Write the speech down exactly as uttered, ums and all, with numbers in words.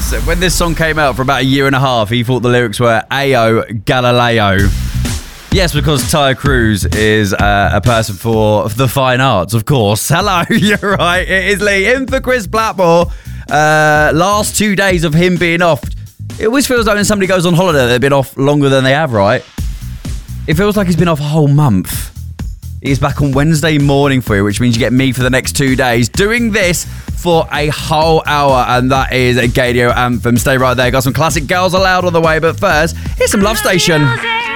Cruz, when this song came out for about a year and a half, he thought the lyrics were Ayo Galileo. Yes, because Tyre Cruz is uh, a person for the fine arts, of course. Hello, you're right. It is Lee in for Chris Blackmore. Uh, last two days of him being off. It always feels like when somebody goes on holiday, they've been off longer than they have, right? It feels like he's been off a whole month. He's back on Wednesday morning for you, which means you get me for the next two days doing this for a whole hour, and that is a Gadio anthem. Stay right there. Got some classic Girls Aloud on the way, but first, here's some Love Station.